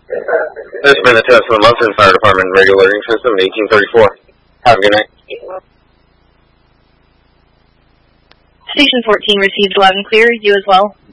This has been the test of the Munson Fire Department radio alerting system, 1834. Have a good night. Station 14 received loud and clear. You as well.